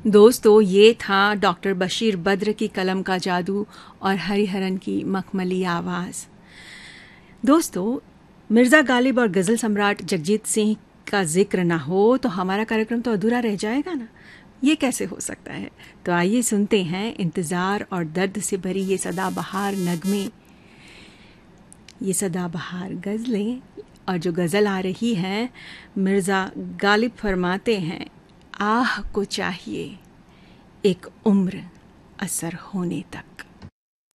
दोस्तों, ये था डॉक्टर बशीर बद्र की कलम का जादू और हरिहरन की मखमली आवाज़। दोस्तों, मिर्ज़ा गालिब और गज़ल सम्राट जगजीत सिंह का जिक्र ना हो तो हमारा कार्यक्रम तो अधूरा रह जाएगा ना। ये कैसे हो सकता है? तो आइए सुनते हैं इंतज़ार और दर्द से भरी ये सदाबहार नगमे, ये सदाबहार गज़लें। और जो गज़ल आ रही है, मिर्ज़ा गालिब फरमाते हैं, आह को चाहिए एक उम्र असर होने तक।